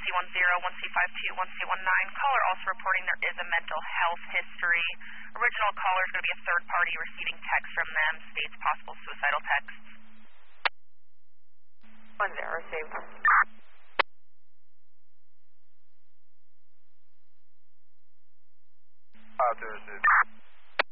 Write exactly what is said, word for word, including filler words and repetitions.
C one zero, one C five two, one C one nine. Caller also reporting there is a mental health history. Original caller is going to be a third party receiving text from them, states possible suicidal texts. One zero received. Five zero received.